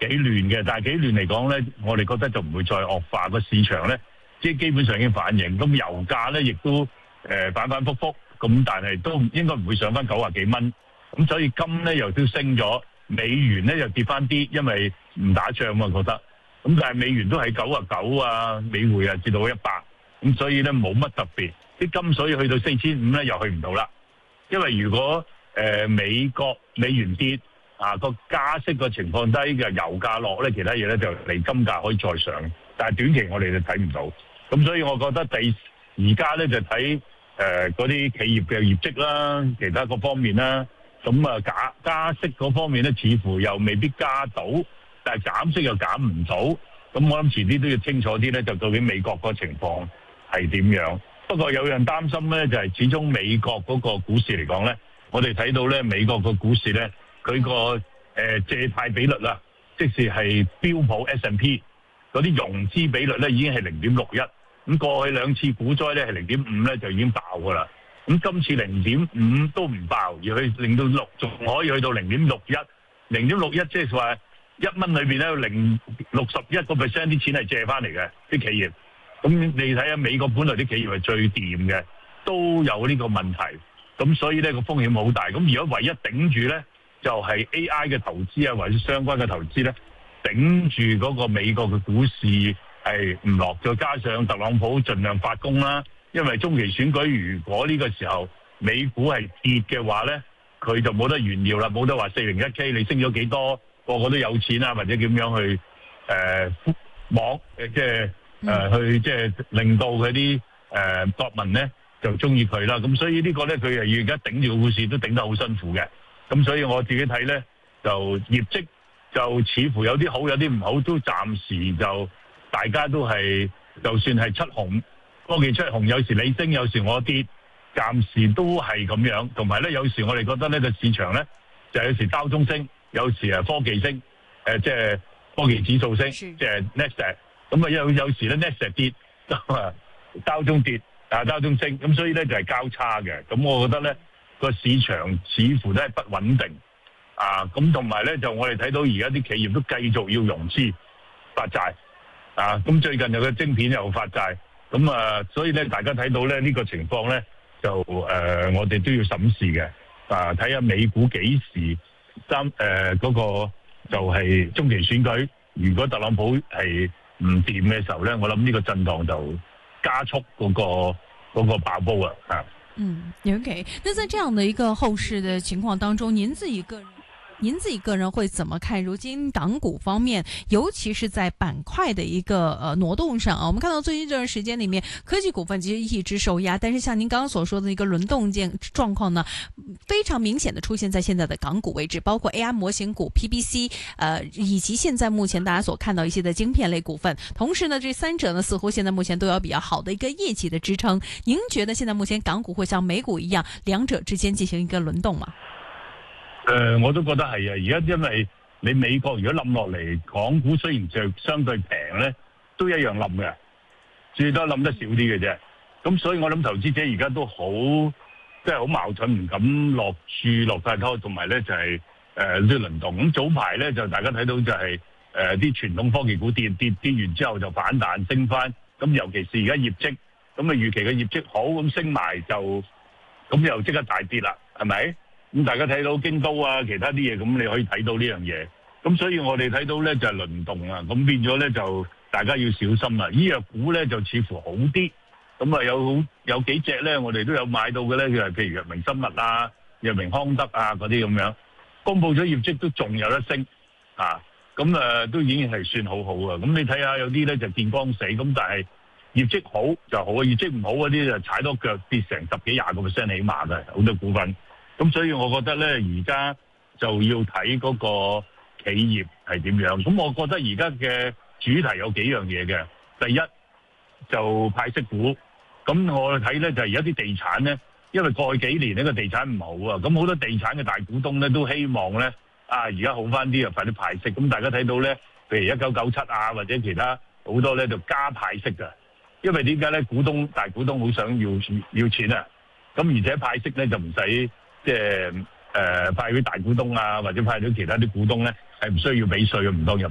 幾亂嘅，但係幾亂嚟講咧，我哋覺得就唔會再惡化，個市場咧，即係基本上已經反映。咁油價咧亦都反反覆覆，咁但係都應該唔會上翻90幾蚊。咁所以金咧又都升咗，美元咧又跌翻啲，因為唔打仗嘛覺得。咁但係美元都係99啊，美匯啊至到100，咁所以咧冇乜特別。啲金所以去到4500咧又去唔到啦，因為如果美國美元跌個加息個情況低嘅，油價落咧，其他嘢咧就嚟金價可以再上，但係短期我哋就睇唔到。咁所以我覺得而家咧就睇嗰啲企業嘅業績啦，其他各方面啦。咁加息嗰方面咧，似乎又未必加到，但係減息又減唔到。咁我諗遲啲都要清楚啲咧，就究竟美國個情況係點樣？不過有樣擔心咧，就係始終美國嗰個股市嚟講咧，我哋睇到咧美國個股市咧，佢個借貸比率啦，即使係標普 S&P 嗰啲融資比率咧，已經係0.61。咁過去2次股災咧係0.5咧就已經爆㗎啦。咁今次0.5都唔爆，而去令到仲可以去到0.61，0.61即係話1蚊裏邊咧61%啲錢係借翻嚟嘅啲企業。咁你睇下美國本來啲企業係最掂嘅，都有呢個問題。咁所以咧個風險好大。咁如果唯一頂住咧，就係 AI 嘅投資啊，或者相關嘅投資咧，頂住嗰個美國嘅股市係唔落。再加上特朗普盡量發功啦。因為中期選舉如果呢個時候美股係跌嘅話咧，佢就冇得炫耀啦，冇得話401K 你升咗幾多，個個都有錢啊，或者點樣去去即係令到佢啲國民咧就中意佢啦。咁所以呢個咧佢而家頂住個股市都頂得好辛苦嘅。咁所以我自己睇咧就業績就似乎有啲好有啲唔好，都暫時就大家都係就算係出紅。科技出紅，有時你升，有時我跌，暫時都係咁樣。同埋咧，有時我哋覺得呢個市場咧，就有時交中升，有時科技升，即係科技指數升，即係 Nasdaq。咁啊有時咧 Nasdaq 跌，交中跌，交中升。咁所以咧就係交叉嘅。咁我覺得咧個市場似乎都係不穩定。咁同埋咧就我哋睇到而家啲企業都繼續要融資發債。咁最近有個晶片又發債。咁所以咧，大家睇到咧呢個情況咧，就我哋都要審視嘅。睇下美股幾時嗰個就係中期選舉，如果特朗普係唔掂嘅時候咧，我諗呢個震盪就加速嗰個爆煲啊！ OK。那在這樣的一個後市的情況當中，您自己個人會怎麼看如今港股方面，尤其是在板塊的一個挪動上啊？我們看到最近這段時間裏面，科技股份其實一直受壓，但是像您剛剛所說的一個輪動狀況呢，非常明顯的出現在現在的港股位置，包括 AI 模型股、PBC，以及現在目前大家所看到一些的晶片類股份。同時呢，這三者呢似乎現在目前都有比較好的一個業績的支撐。您覺得現在目前港股會像美股一樣，兩者之間進行一個輪動嗎？ 我都覺得係啊！而家因為你美國如果冧落嚟，港股雖然就相對平咧，都一樣冧嘅，最多冧得少啲嘅啫。咁所以我諗投資者而家都好，即係好矛盾，唔敢落注落太多，同埋咧就係啲輪動。咁早排咧就大家睇到就係啲傳統科技股跌完之後就反彈升翻。咁尤其是而家業績，咁預期嘅業績好，咁升埋就咁又即刻大跌啦，係咪？咁大家睇到京都啊，其他啲嘢，咁你可以睇到呢樣嘢。咁所以我哋睇到咧就係輪動啊，咁變咗咧就大家要小心啦。醫藥股咧就似乎好啲，咁啊有幾隻咧我哋都有買到嘅咧，就係譬如藥明生物啊、藥明康德啊嗰啲咁樣，公佈咗業績都仲有得升咁都已經係算好好啊。咁你睇下有啲咧就見光死，咁但係業績好就好，業績唔好嗰啲就踩多腳跌成10幾20%起碼嘅好多股份。咁所以我覺得咧，而家就要睇嗰個企業係點樣。咁我覺得而家嘅主題有幾樣嘢嘅。第一就派息股。咁我睇咧就係而家啲地產咧，因為過去幾年呢個地產唔好啊，咁好多地產嘅大股東咧都希望咧而家好翻啲啊，快啲派息。咁大家睇到咧，譬如1997啊，或者其他好多咧就加派息㗎。因為點解咧？大股東好想要錢啊。咁而且派息咧就唔使。即係派俾大股東啊，或者派咗其他啲股東咧，係唔需要俾稅嘅，唔當入